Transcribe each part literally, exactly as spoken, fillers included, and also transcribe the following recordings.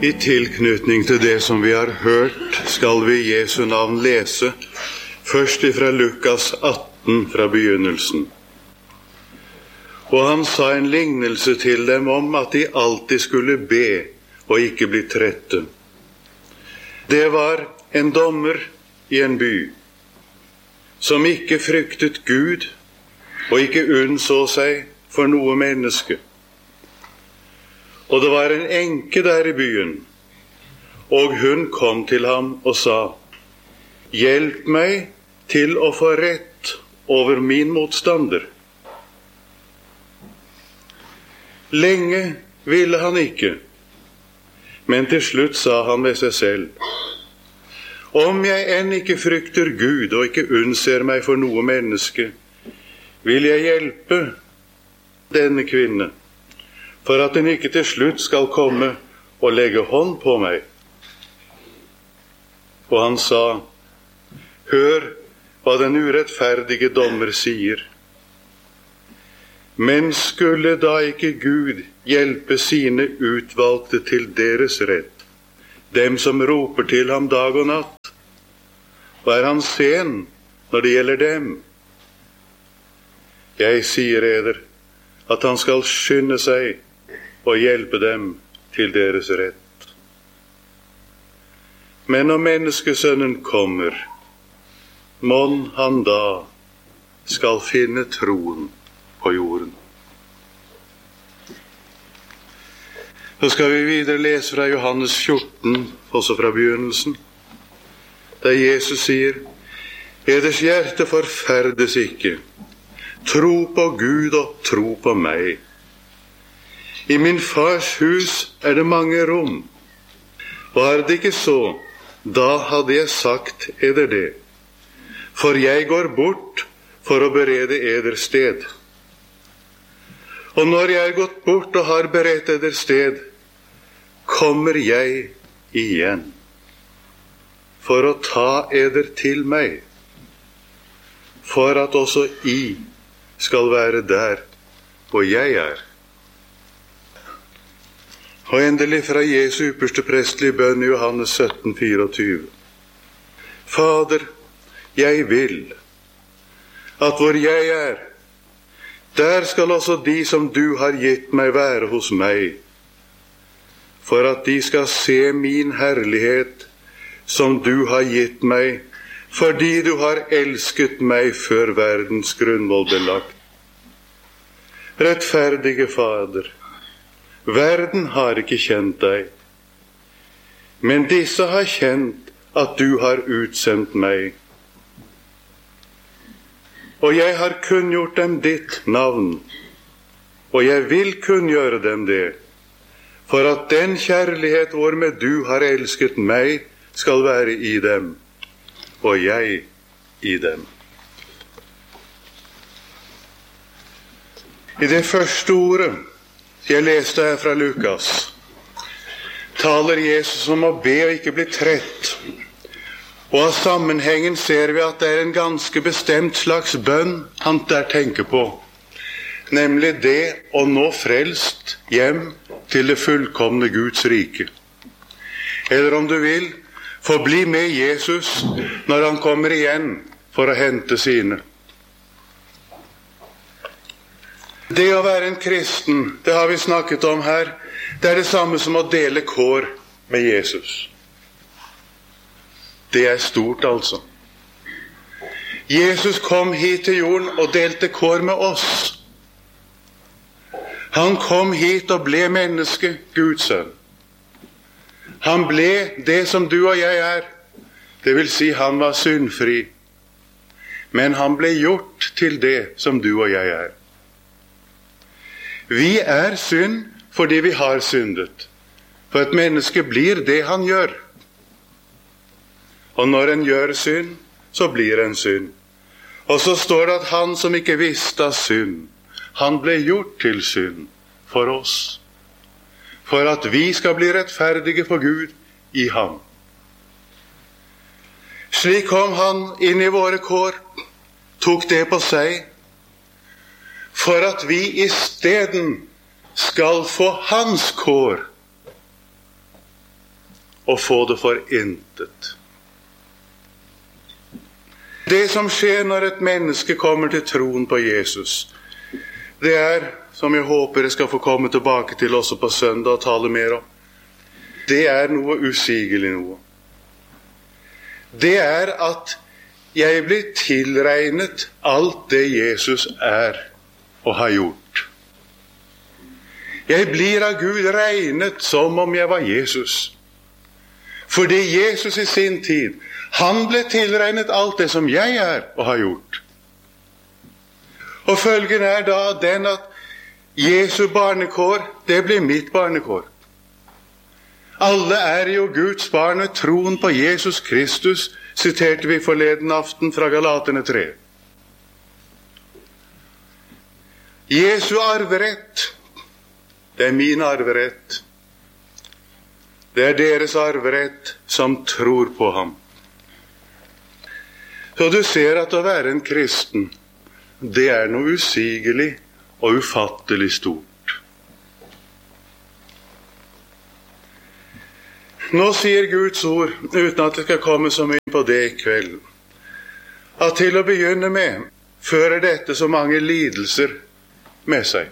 I tilknytning til det som vi har hørt, skal vi i Jesu navn lese, først ifra Lukas atten fra begynnelsen. Og han sa en lignelse til dem om at de alltid skulle be og ikke bli trette. Det var en dommer i en by, som ikke fryktet Gud og ikke unnså seg for noe menneske. Og det var en enke der i byen, og hun kom til ham og sa, «Hjelp meg til å få rett over min motstander.» Lenge ville han ikke, men til slutt sa han ved seg selv, «Om jeg enn ikke frykter Gud og ikke unnser meg for noe menneske, vil jeg hjelpe denne kvinne, for at den ikke til slutt skal komme og legge hånd på meg.» Og han sa, «Hør hva den urettferdige dommer sier. Men skulle da ikke Gud hjelpe sine utvalgte til deres rett, dem som roper til ham dag og natt? Og er han sen når det gjelder dem? Jeg sier eder at han skal skynde seg og hjelpe dem til deres rett. Men når menneskesønnen kommer, mon han da skal finne troen på jorden. Så skal vi videre lese fra Johannes fjorten, også fra begynnelsen, der Jesus sier, «Eders hjerte forferdes ikke. Tro på Gud og tro på meg. I min fars hus er det mange rom. Var det ikke så, da hadde jeg sagt eder det. For jeg går bort for å berede eder sted. Og når jeg er gått bort og har beredt eder sted, kommer jeg igjen for å ta eder til meg, for at også I skal være der hvor jeg er.» Og endelig fra Jesu ypperste prestelige bønn i Johannes sytten fireogtyve. «Fader, jeg vil at hvor jeg er, der skal også de som du har gitt meg være hos meg, for at de skal se min herlighet som du har gitt meg, fordi du har elsket meg før verdens grunnvoll ble lagt. Rettferdige Fader, verden har ikke kjent deg, men disse har kjent at du har utsendt meg. Og jeg har kunngjort dem ditt navn, og jeg vil kunngjøre dem det, for at den kjærlighet hvormed du har elsket meg skal være i dem, og jeg i dem.» I det første ordet jeg leste her fra Lukas, taler Jesus om å be og ikke bli trett. Og av sammenhengen ser vi at det er en ganske bestemt slags bønn han der tenker på, nemlig det å nå frelst hjem til det fullkomne Guds rike. Eller om du vil, få bli med Jesus når han kommer igjen for å hente sine. Det å være en kristen, det har vi snakket om her, det er det samme som å dele kår med Jesus. Det er stort, altså. Jesus kom hit til jorden og delte kår med oss. Han kom hit og ble menneske, Guds sønn. Han ble det som du og jeg er, det vil si han var syndfri. Men han ble gjort til det som du og jeg er. Vi er synd fordi vi har syndet. For et menneske blir det han gjør. Og når en gjør synd, så blir en synd. Og så står det at han som ikke visste av synd, han ble gjort til synd for oss. For at vi skal bli rettferdige for Gud i ham. Slik kom han inn i våre kår, tok det på seg, for at vi i stedet skal få hans kår. og få det for intet. Det som skjer når et menneske kommer til troen på Jesus, det er, som jeg håper jeg skal få komme tilbake til også på søndag og tale mer om, det er noe usigelig noe. Det er at jeg blir tilregnet alt det Jesus er og har gjort. Jeg blir av Gud regnet som om jeg var Jesus. Fordi Jesus i sin tid, han ble tilregnet alt det som jeg er og har gjort. Og følgen er da den at Jesu barnekår, det blir mitt barnekår. Alle er jo Guds barn ved troen på Jesus Kristus, siterte vi forleden aften fra Galaterne tre. Jesu arverett, det er min arverett. Det er deres arverett som tror på ham. Så du ser at å være en kristen, det er noe usigelig og ufattelig stort. Nå sier Guds ord, uten at det skal komme så mye på det i kveld, at til å begynne med fører dette så mange lidelser med seg.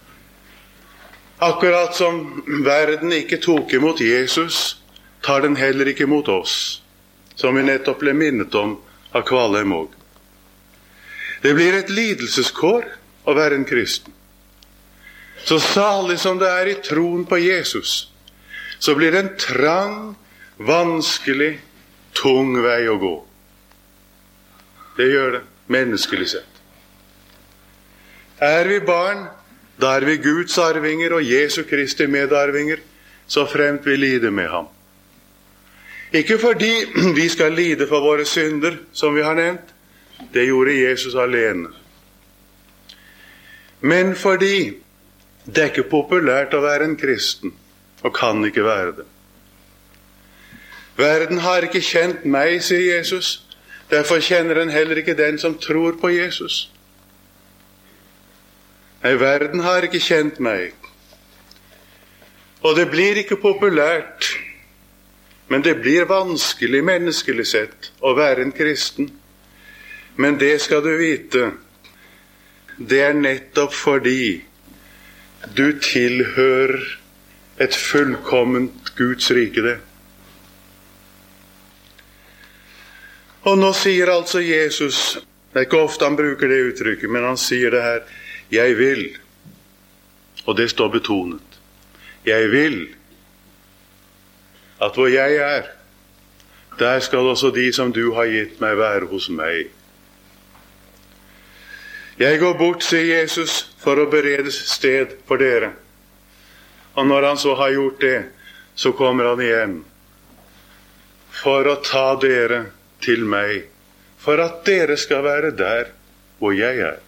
Akkurat som verden ikke tok imot Jesus, tar den heller ikke imot oss, som vi nettopp ble minnet om av Kvalheim òg. Det blir et lidelseskår å være en kristen. Så salig som det er i troen på Jesus, så blir det en trang, vanskelig, tung vei å gå. Det gjør det, menneskelig sett. Er vi barn, da er vi Guds arvinger og Jesu Kristi medarvinger, så fremt vi lider med ham. Ikke fordi vi skal lide for våre synder, som vi har nevnt, det gjorde Jesus alene. Men fordi det er ikke populært å være en kristen, og kan ikke være det. Verden har ikke kjent meg, sier Jesus. Derfor kjenner den heller ikke den som tror på Jesus. Nei, verden har ikke kjent meg. Og det blir ikke populært, men det blir vanskelig menneskelig sett å være en kristen. Men det skal du vite, det er nettopp fordi du tilhører et fullkomment Guds rike det. Og nå sier altså Jesus, det er ikke ofte han bruker det uttrykket, men han sier det her, jeg vil, og det står betonet, jeg vil at hvor jeg er, der skal også de som du har gitt meg være hos meg. Jeg går bort, sier Jesus, for å berede sted for dere. Og når han så har gjort det, så kommer han igjen for å ta dere til meg, for at dere skal være der hvor jeg er.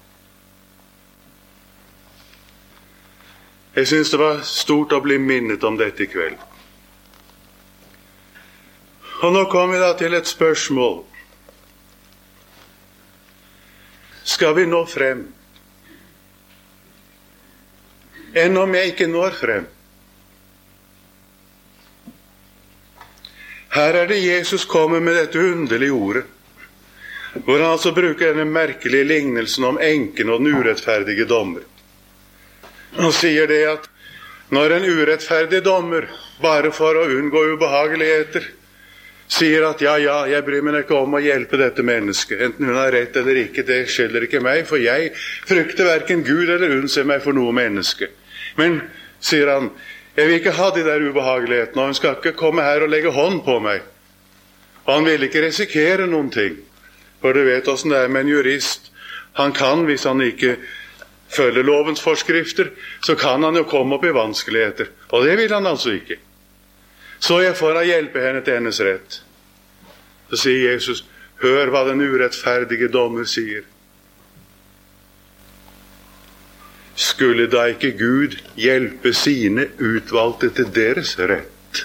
Jeg synes det var stort å bli minnet om dette i kveld. Og nå kommer vi da til et spørsmål. Skal vi nå frem? Enn om jeg ikke når frem? Her er det Jesus kommer med dette underlige ordet, hvor han altså bruker denne merkelige lignelsen om enken og den urettferdige dommer. Han sier det at når en urettferdig dommer, bare for å unngå ubehageligheter, sier at ja, ja, jeg bryr meg ikke om å hjelpe dette mennesket, enten hun har rett eller ikke, det skylder ikke meg, for jeg frykter hverken Gud eller unnser meg for noe menneske. Men, sier han, jeg vil ikke ha de der ubehagelighetene, og hun skal ikke komme her og legge hånd på meg. Og han vil ikke risikere noen ting, for du vet hvordan det er med en jurist. Han kan, hvis han ikke følger lovens forskrifter, så kan han jo komme opp i vanskeligheter, og det vil han altså ikke. Så jeg får å hjelpe henne til hennes rett. Så sier Jesus, hør hva den urettferdige dommer sier. Skulle da ikke Gud hjelpe sine utvalgte til deres rett?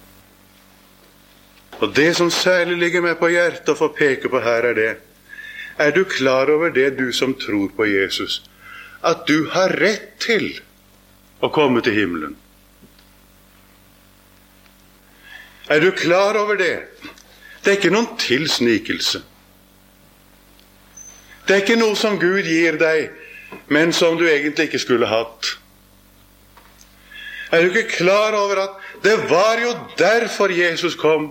Og det som særlig ligger meg på hjertet å få peke på her er det. Er du klar over det, du som tror på Jesus? At du har rett til å komme til himmelen? Er du klar over det? Det er ikke noen tilsnikelse. Det er ikke noe som Gud gir deg, men som du egentlig ikke skulle hatt. Er du ikke klar over at det var jo derfor Jesus kom?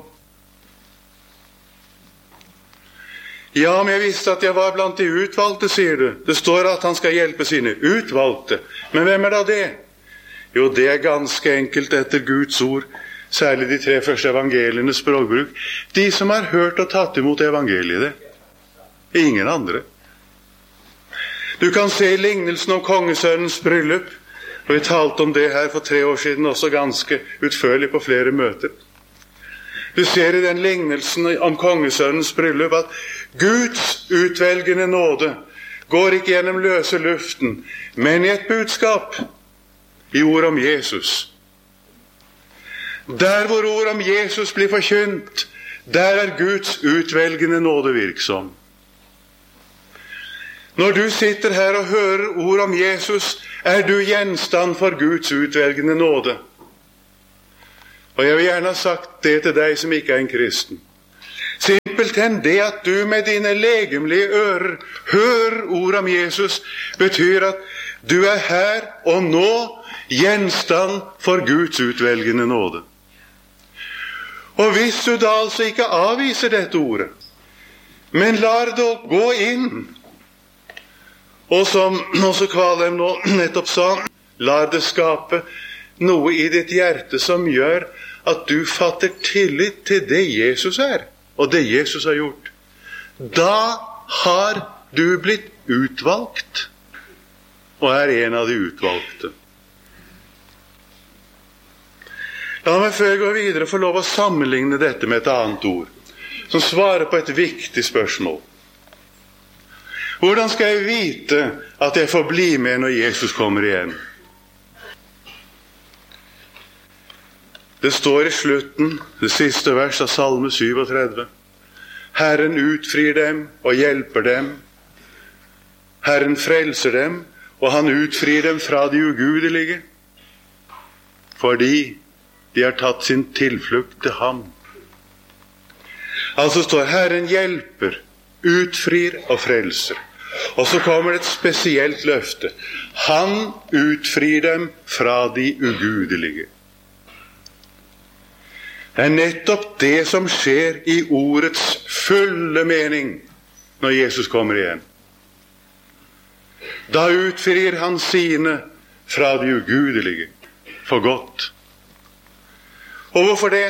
Ja, men jeg visste at jeg var blant de utvalgte, sier du. Det står at han skal hjelpe sine utvalgte. Men hvem er da det? Jo, det er ganske enkelt etter Guds ord, særlig de tre første evangelienes språkbruk. De som har hørt og tatt imot evangeliet, det. Ingen andre. Du kan se i lignelsen om kongesønnens bryllup, og vi talte om det her for tre år siden også ganske utførlig på flere møter. Du ser i den lignelsen om kongesønnens bryllup at Guds utvelgende nåde går ikke gjennom løse luften, men i et budskap, i ord om Jesus. Der hvor ord om Jesus blir forkynt, der er Guds utvelgende nåde virksom. Når du sitter her og hører ord om Jesus, er du gjenstand for Guds utvelgende nåde. Og jeg vil gjerne ha sagt det til deg som ikke er en kristen. Simpelthen det at du med dine legemlige ører hører ord om Jesus, betyr at du er her og nå gjenstand for Guds utvelgende nåde. Og hvis du da altså ikke avviser dette ordet, men lar det gå inn, og som også Kvalheim nå nettopp sa, lar det skape noe i ditt hjerte som gjør at du fatter tillit til det Jesus er, og det Jesus har gjort. Da har du blitt utvalgt, og er en av de utvalgte. La meg før jeg går videre få lov å sammenligne dette med et annet ord, som svarer på et viktig spørsmål. Hvordan skal jeg vite at jeg får bli med når Jesus kommer igjen? Det står i slutten, det siste vers av Salme syvogtredve. Herren utfrir dem og hjelper dem. Herren frelser dem, og han utfrir dem fra de ugudelige, fordi de har tatt sin tilflukt til ham. Altså står Herren hjelper, utfrir og frelser. Og så kommer det et spesielt løfte. Han utfrir dem fra de ugudelige. Det er nettopp det som skjer i ordets fulle mening når Jesus kommer igjen. Da utfrir han sine fra de ugudelige for godt. Og hvorfor det?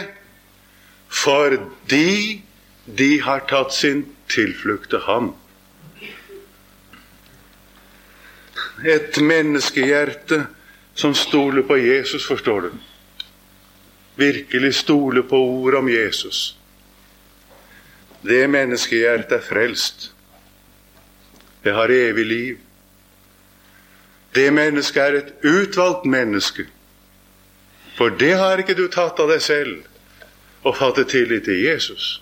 Fordi de har tatt sin tilflukt til ham. Et menneskehjerte som stoler på Jesus, forstår du. Virkelig stoler på ord om Jesus. Det menneskehjertet er frelst. Det har evig liv. Det mennesket er et utvalgt menneske. For det har ikke du tatt av deg selv og fattet tillit til Jesus.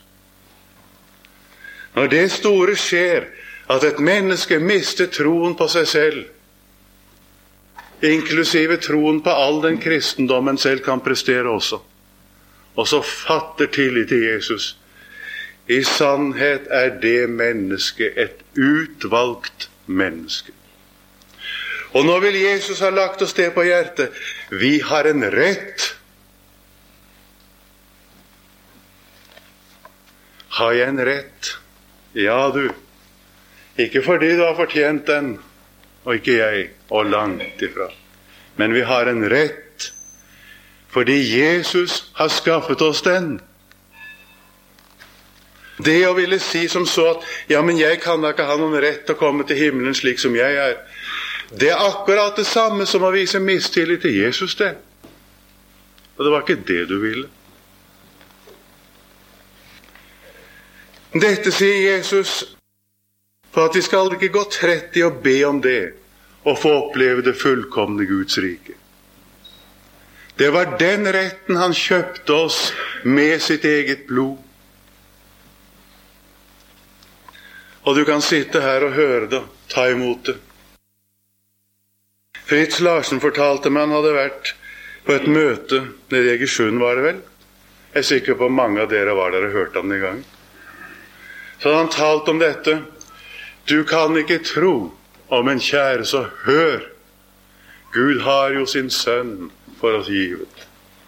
Når det store skjer, at et menneske mister troen på seg selv, inklusive troen på all den kristendommen selv kan prestere også, og så fatter tillit til Jesus, i sannhet er det mennesket et utvalgt menneske. Og nå vil Jesus ha lagt oss det på hjertet. Vi har en rett. Har jeg en rett? Ja, du. Ikke fordi du har fortjent den, og ikke jeg, og langt ifra. Men vi har en rett, fordi Jesus har skaffet oss den. Det å ville si som så at, ja, men jeg kan da ikke ha noen rett til å komme til himmelen slik som jeg er. Det er akkurat det samme som å vise mistillit til Jesus, det. Og det var ikke det du ville. Dette sier Jesus for at vi skal ikke gå trett i å be om det og få oppleve det fullkomne Guds rike. Det var den retten han kjøpte oss med sitt eget blod. Og du kan sitte her og høre det, ta imot det. Fritz Larsen fortalte meg han hadde vært på et møte nede i Egersund, var det vel, Jeg er sikker på mange av dere var der og hørte ham den gang. Så hadde han talt om dette. Du kan ikke tro om en kjære, så hør. Gud har jo sin sønn for oss givet.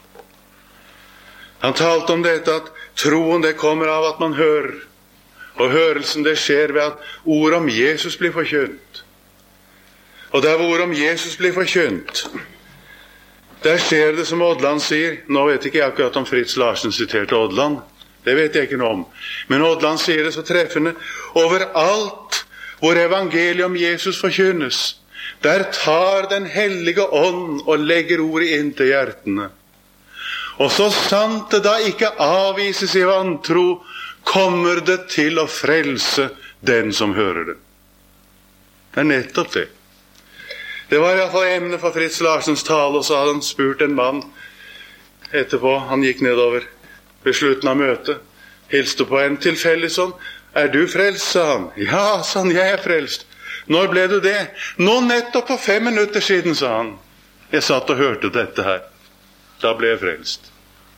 Han talte om dette, at troen det kommer av at man hører. Og hørelsen det skjer ved at ord om Jesus blir forkynt. Og der hvor ord om Jesus blir forkynt, der skjer det som Odland sier. Nå vet ikke jeg akkurat om Fritz Larsen siterte Odland. Det vet jeg ikke noe om. Men Odland sier det så treffende. Overalt hvor evangeliet om Jesus forkynnes, der tar den hellige ånd og legger ordet inn til hjertene. Og så sant det da ikke avvises i vantro, kommer det til å frelse den som hører det. Det er nettopp det. Det var i hvert fall emnet for Fritz Larsens tale, og så hadde han spurt en mann etterpå. Han gikk nedover ved slutten av møtet, hilste på en tilfeldig sånn. Er du frelst, sa han. Ja, sa han, jeg er frelst. Når ble du det? Nå nettopp på fem minutter siden, sa han. Jeg satt og hørte dette her. Da ble jeg frelst.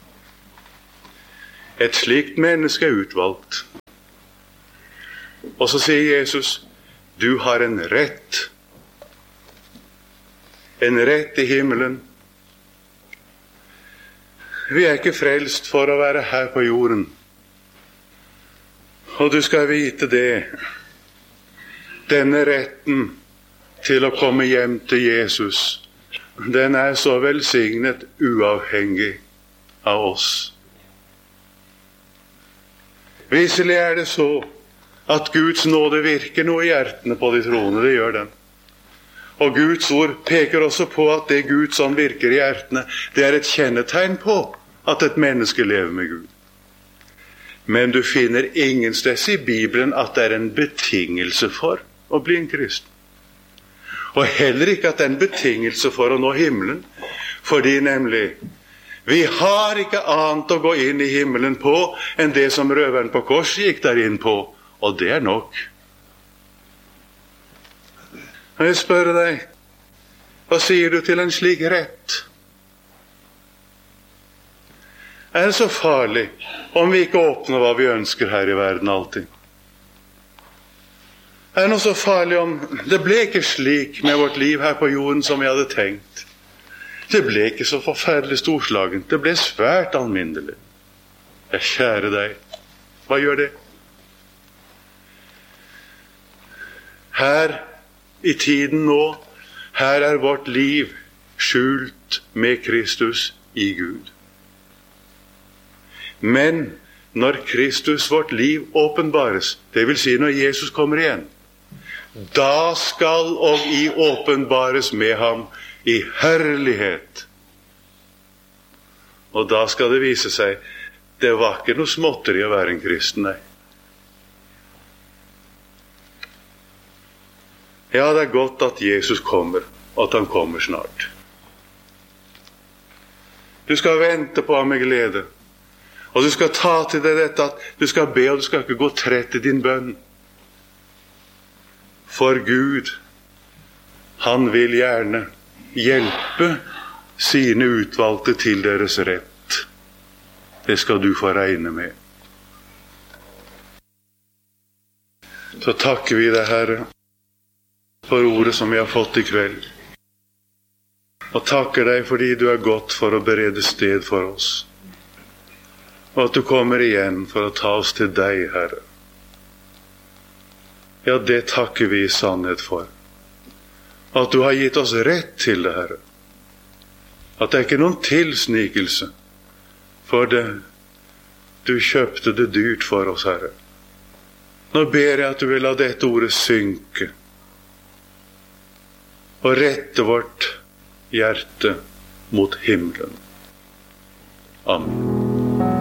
Et slikt menneske er utvalgt. Og så sier Jesus, du har en rett. En rett i himmelen. Vi er ikke frelst for å være her på jorden. Og du skal vite det. Denne retten til å komme hjem til Jesus, den er så velsignet uavhengig av oss. Visselig er det så at Guds nåde virker noe i hjertene på de troende, det gjør den. Og Guds ord peker også på at det Guds ånd virker i hjertene, det er et kjennetegn på at et menneske lever med Gud. Men du finner ingen sted i Bibelen at det er en betingelse for å bli en kristen. Og heller ikke at det er en betingelse for å nå himmelen, fordi nemlig vi har ikke annet å gå inn i himmelen på enn det som røveren på korset gikk der inn på, og det er nok. Og jeg spør deg, hva sier du til en slik rett? Er det så farlig om vi ikke åpner hva vi ønsker her i verden alltid? Er det noe så farlig om det ble ikke slik med vårt liv her på jorden som vi hadde tenkt? Det ble ikke så forferdelig storslagent. Det ble svært alminnelig. Ja, kjære deg, hva gjør det? Her i tiden nå, her er vårt liv skjult med Kristus i Gud. Men når Kristus, vårt liv, åpenbares, det vil si når Jesus kommer igjen, da skal og i åpenbares med ham i herlighet. Og da skal det vise seg, det var ikke noe småtteri å være en kristen, nei. Ja, det er godt at Jesus kommer, og at han kommer snart. Du skal vente på ham med glede. Og du skal ta til deg dette at du skal be, og du skal ikke gå trett i din bønn. For Gud, han vil gjerne hjelpe sine utvalgte til deres rett. Det skal du få regne med. Så takker vi deg, Herre, for ordet som vi har fått i kveld. Og takker deg fordi du er godt for å berede sted for oss. Og at du kommer igjen for å ta oss til deg, Herre. Ja, det takker vi i sannhet for. At du har gitt oss rett til det, Herre. At det er ikke noen tilsnikelse, for det, du kjøpte det dyrt for oss, Herre. Nå ber jeg at du vil la dette ordet synke, og rette vårt hjerte mot himmelen. Amen.